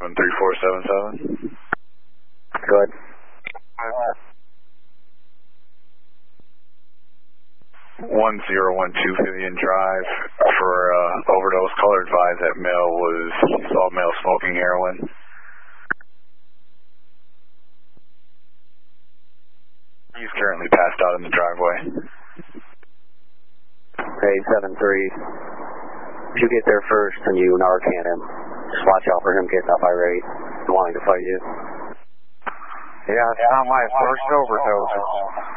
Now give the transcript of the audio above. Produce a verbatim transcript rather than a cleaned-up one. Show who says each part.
Speaker 1: seven three four seven seven.
Speaker 2: Good.
Speaker 1: one zero one two Vivian Drive for uh, overdose. Caller advised that male was, saw male smoking heroin. He's currently passed out in the driveway.
Speaker 2: Okay, seven three. If you get there first and you Narcan him, just watch out for him getting up irate and wanting to fight you.
Speaker 3: Yeah, it's not my first overdose.